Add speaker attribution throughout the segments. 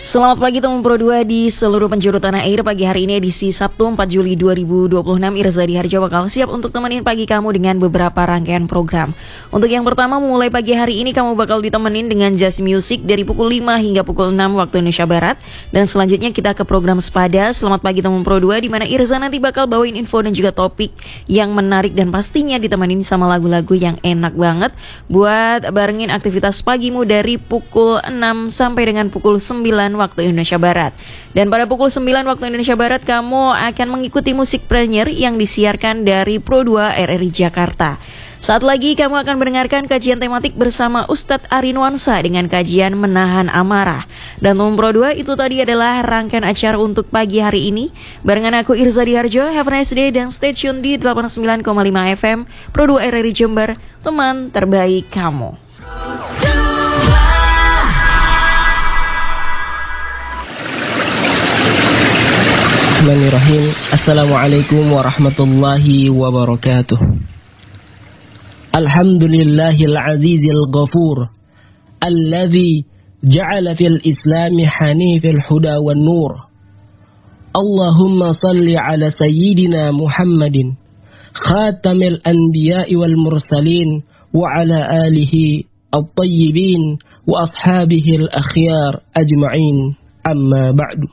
Speaker 1: Selamat pagi teman Pro 2 di seluruh penjuru tanah air. Pagi hari ini edisi Sabtu 4 Juli 2026, Irza Diharjo bakal siap untuk temenin pagi kamu dengan beberapa rangkaian program. Untuk yang pertama, mulai pagi hari ini kamu bakal ditemenin dengan Jazz Music dari pukul 5 hingga pukul 6 waktu Indonesia Barat. Dan selanjutnya kita ke program Sepada. Selamat pagi teman Pro 2, di mana Irza nanti bakal bawain info dan juga topik yang menarik dan pastinya ditemenin sama lagu-lagu yang enak banget buat barengin aktivitas pagimu dari pukul 6 sampai dengan pukul 9 waktu Indonesia Barat. Dan pada pukul 9 waktu Indonesia Barat kamu akan mengikuti musik premier yang disiarkan dari Pro 2 RRI Jakarta. Saat lagi kamu akan mendengarkan kajian tematik bersama Ustadz Arinuansa dengan kajian Menahan Amarah. Dan nomor Pro 2 itu tadi adalah rangkaian acara untuk pagi hari ini. Barengan aku Irza Diharjo, have a nice day dan stay tune di 89,5 FM Pro 2 RRI Jember, teman terbaik kamu.
Speaker 2: Bismillahirrahmanirrahim. Assalamualaikum warahmatullahi wabarakatuh. Alhamdulillahil azizil ghafur alladzi ja'ala fil islami hanifil huda wan nur. Allahumma salli ala sayyidina Muhammadin khatamil anbiya'i wal mursalin wa ala alihi at-tayyibin wa ashabihi al-akhyar ajma'in. Amma ba'du.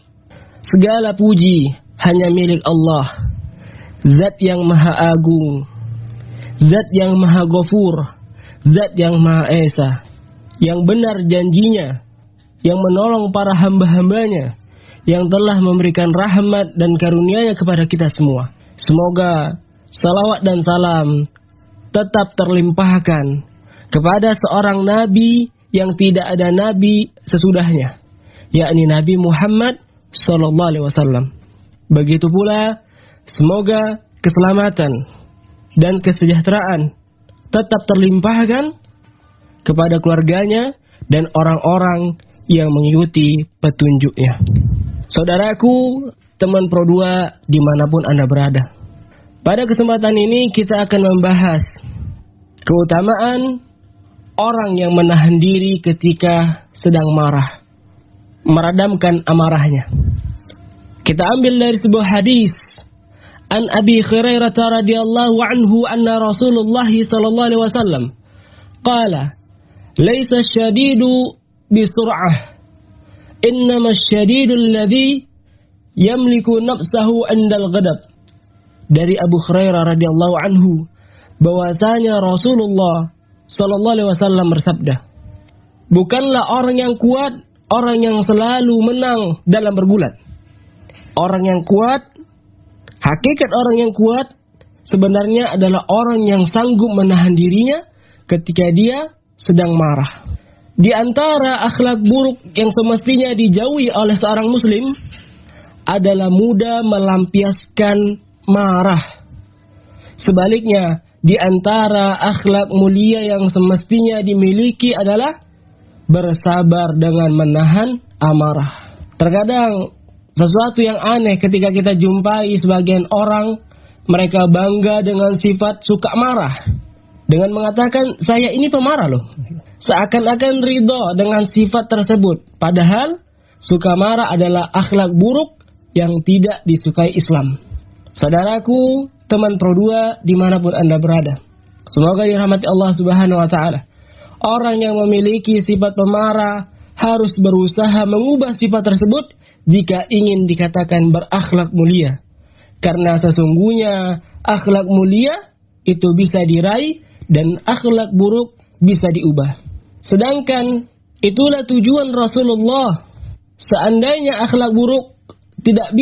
Speaker 2: Segala puji hanya milik Allah, Zat yang Maha Agung, Zat yang Maha Ghafur, Zat yang Maha Esa, yang benar janjinya, yang menolong para hamba-hambanya, yang telah memberikan rahmat dan karunia-Nya kepada kita semua. Semoga salawat dan salam tetap terlimpahkan kepada seorang Nabi yang tidak ada Nabi sesudahnya, yakni Nabi Muhammad Sallallahu Alaihi Wasallam. Begitu pula semoga keselamatan dan kesejahteraan tetap terlimpahkan kepada keluarganya dan orang-orang yang mengikuti petunjuknya. Saudaraku, teman Pro 2 dimanapun Anda berada, pada kesempatan ini kita akan membahas keutamaan orang yang menahan diri ketika sedang marah, meradamkan amarahnya. Kita ambil dari sebuah hadis an Abi Hurairah radhiyallahu anhu anna Rasulullah sallallahu alaihi wasallam qala laisa asyadidu bisur'ah innama asyadidu alladhi yamliku nafsahu indal ghadab. Dari Abu Hurairah radhiyallahu anhu bahwasanya Rasulullah sallallahu alaihi wasallam bersabda, bukanlah orang yang kuat orang yang selalu menang dalam bergulat. Orang yang kuat, hakikat orang yang kuat sebenarnya adalah orang yang sanggup menahan dirinya ketika dia sedang marah. Di antara akhlak buruk yang semestinya dijauhi oleh seorang muslim adalah mudah melampiaskan marah. Sebaliknya, di antara akhlak mulia yang semestinya dimiliki adalah bersabar dengan menahan amarah. Terkadang sesuatu yang aneh ketika kita jumpai sebagian orang, mereka bangga dengan sifat suka marah, dengan mengatakan saya ini pemarah loh, seakan-akan ridho dengan sifat tersebut. Padahal suka marah adalah akhlak buruk yang tidak disukai Islam. Saudaraku, teman Pro 2 dimanapun Anda berada, semoga dirahmati Allah Subhanahu wa Ta'ala. Orang yang memiliki sifat pemarah harus berusaha mengubah sifat tersebut jika ingin dikatakan berakhlak mulia. Karena sesungguhnya akhlak mulia itu bisa diraih dan akhlak buruk bisa diubah. Sedangkan itulah tujuan Rasulullah. Seandainya akhlak buruk tidak